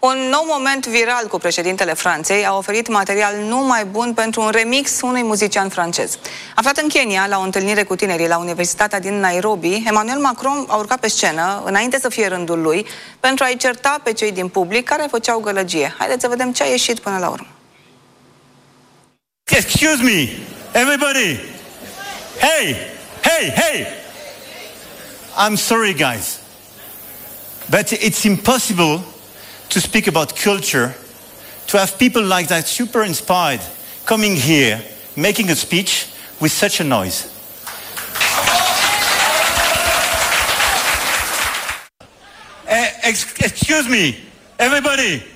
Un nou moment viral cu președintele Franței a oferit material nu mai bun pentru un remix unui muzician francez. Aflat în Kenya, la o întâlnire cu tinerii la Universitatea din Nairobi, Emmanuel Macron a urcat pe scenă, înainte să fie rândul lui, pentru a-i certa pe cei din public care făceau gălăgie. Haideți să vedem ce a ieșit până la urmă. Excuse me, everybody! Hey! Hey! Hey! I'm sorry, guys, but it's impossible to speak about culture, to have people like that super inspired coming here, making a speech with such a noise. Excuse me, everybody.